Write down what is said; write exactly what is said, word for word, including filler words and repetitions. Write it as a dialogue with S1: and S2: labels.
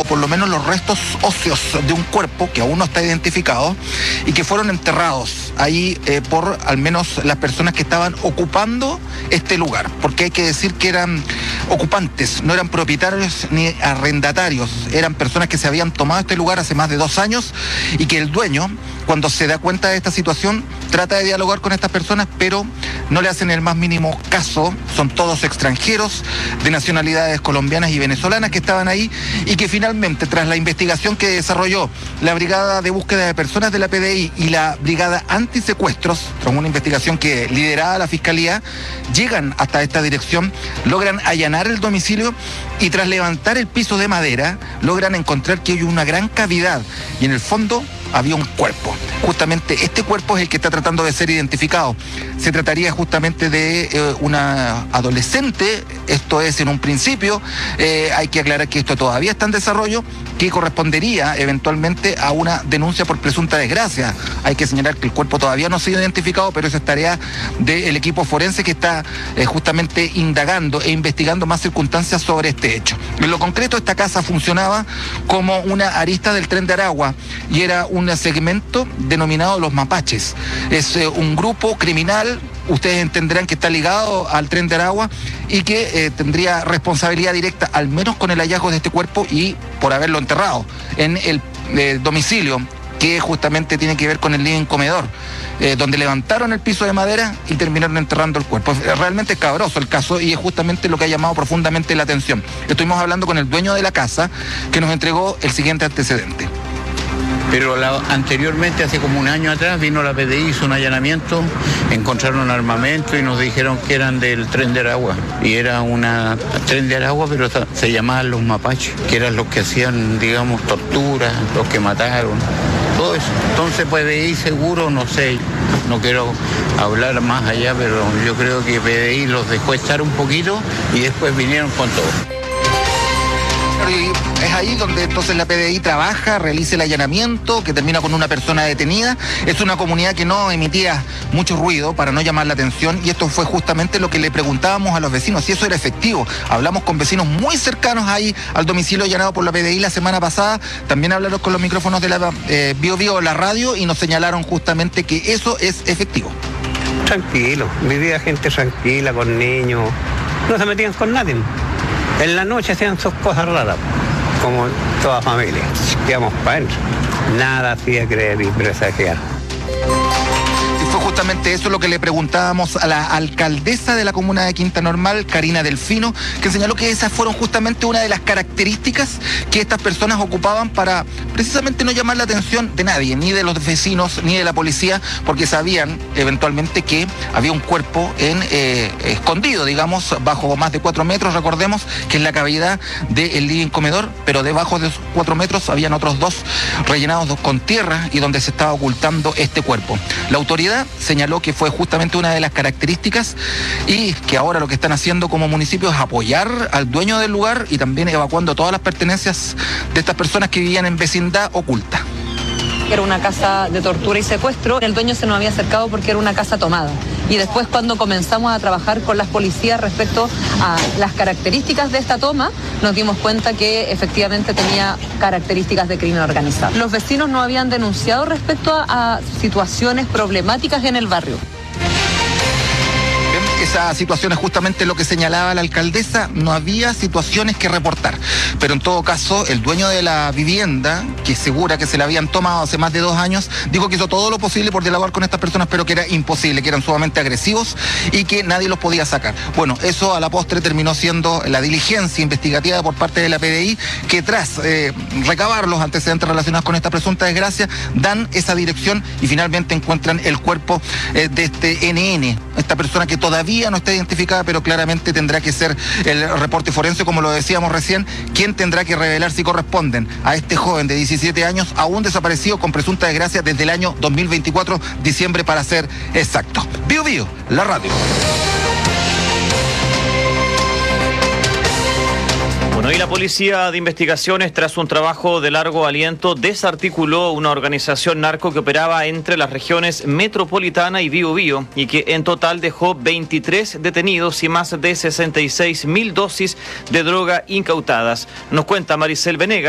S1: por lo menos los restos óseos de un cuerpo que aún no está identificado y que fueron enterrados ahí eh, por al menos las personas que estaban ocupando este lugar, porque hay que decir que eran ocupantes, no eran propietarios ni arrendatarios, eran personas que se habían tomado este lugar hace más de dos años y que el dueño, cuando se da cuenta de esta situación, trata de dialogar con estas personas, pero no le hacen el más mínimo caso. Son todos extranjeros de nacionalidades colombianas y venezolanas que estaban ahí y que finalmente, tras la investigación que desarrolló la Brigada de Búsqueda de Personas de la P D I y la Brigada Antisecuestros, tras una investigación que lideraba la Fiscalía, llegan hasta esta dirección, logran allanar el domicilio y tras levantar el piso de madera, logran encontrar que hay una gran cavidad y en el fondo había un cuerpo. Justamente este cuerpo es el que está tratando de ser identificado. Se trataría justamente de eh, una adolescente, esto es en un principio, eh, hay que aclarar que esto todavía está en desarrollo, que correspondería eventualmente a una denuncia por presunta desgracia. Hay que señalar que el cuerpo todavía no ha sido identificado, pero esa es tarea del equipo forense que está eh, justamente indagando e investigando más circunstancias sobre este hecho. En lo concreto, esta casa funcionaba como una arista del Tren de Aragua y era un segmento denominado Los Mapaches. Es eh, un grupo criminal, ustedes entenderán que está ligado al Tren de Aragua y que eh, tendría responsabilidad directa, al menos con el hallazgo de este cuerpo y por haberlo enterrado en el eh, domicilio, que justamente tiene que ver con el living comedor, eh, donde levantaron el piso de madera y terminaron enterrando el cuerpo. Realmente escabroso el caso y es justamente lo que ha llamado profundamente la atención. Estuvimos hablando con el dueño de la casa, que nos entregó el siguiente antecedente.
S2: Pero la, anteriormente, hace como un año atrás, vino la P D I, hizo un allanamiento, encontraron armamento y nos dijeron que eran del Tren de Aragua. Y era una Tren de Aragua, pero se llamaban Los Mapaches, que eran los que hacían, digamos, torturas, los que mataron, todo eso. Entonces P D I seguro, no sé, no quiero hablar más allá, pero yo creo que P D I los dejó estar un poquito y después vinieron con todo.
S1: Es ahí donde entonces la P D I trabaja, realiza el allanamiento, que termina con una persona detenida. Es una comunidad que no emitía mucho ruido para no llamar la atención y esto fue justamente lo que le preguntábamos a los vecinos, si eso era efectivo. Hablamos con vecinos muy cercanos ahí al domicilio allanado por la P D I la semana pasada. También hablaron con los micrófonos de la eh, Bio Bio, la radio, y nos señalaron justamente que eso es efectivo.
S3: Tranquilo, vivía gente tranquila, con niños, no se metían con nadie. En la noche hacían sus cosas raras, como toda familia. Íbamos para adentro. Nada hacía creer y presagiar.
S1: Y fue justamente eso lo que le preguntábamos a la alcaldesa de la comuna de Quinta Normal, Karina Delfino, que señaló que esas fueron justamente una de las características que estas personas ocupaban para precisamente no llamar la atención de nadie, ni de los vecinos, ni de la policía, porque sabían eventualmente que había un cuerpo en eh, escondido, digamos, bajo más de cuatro metros, recordemos que es la cavidad del living comedor, pero debajo de esos cuatro metros habían otros dos rellenados con tierra y donde se estaba ocultando este cuerpo. La autoridad señaló que fue justamente una de las características y que ahora lo que están haciendo como municipio es apoyar al dueño del lugar y también evacuando todas las pertenencias de estas personas que vivían en vecindad oculta.
S4: Era una casa de tortura y secuestro. El dueño se nos había acercado porque era una casa tomada. Y después, cuando comenzamos a trabajar con las policías respecto a las características de esta toma, nos dimos cuenta que efectivamente tenía características de crimen organizado. Los vecinos nos habían denunciado respecto a, a situaciones problemáticas en el barrio.
S1: Esa situación es justamente lo que señalaba la alcaldesa, no había situaciones que reportar, pero en todo caso el dueño de la vivienda, que asegura que se la habían tomado hace más de dos años, dijo que hizo todo lo posible por dialogar con estas personas, pero que era imposible, que eran sumamente agresivos y que nadie los podía sacar. Bueno, eso a la postre terminó siendo la diligencia investigativa por parte de la P D I, que tras eh, recabar los antecedentes relacionados con esta presunta desgracia, dan esa dirección y finalmente encuentran el cuerpo eh, de este N N, esta persona que todavía no está identificada, pero claramente tendrá que ser el reporte forense, como lo decíamos recién, quien tendrá que revelar si corresponden a este joven de diecisiete años, aún desaparecido con presunta desgracia desde el año dos mil veinticuatro, diciembre para ser exacto. Bio Bio, la radio.
S5: Bueno, y la Policía de Investigaciones, tras un trabajo de largo aliento, desarticuló una organización narco que operaba entre las regiones Metropolitana y Biobío y que en total dejó veintitrés detenidos y más de sesenta y seis mil dosis de droga incautadas. Nos cuenta Maricel Venegas.